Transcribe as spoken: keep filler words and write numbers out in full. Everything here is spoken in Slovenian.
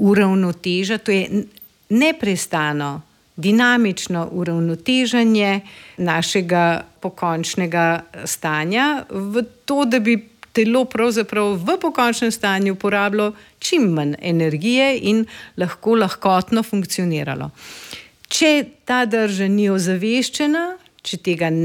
uravnoteža, to je neprestano, dinamično uravnoteženje našega pokončnega stanja v to, da bi telo pravzaprav v pokončnem stanju porabilo čim manj energije in lahko lahkotno funkcioniralo. Če ta drža ni ozaveščena, če tega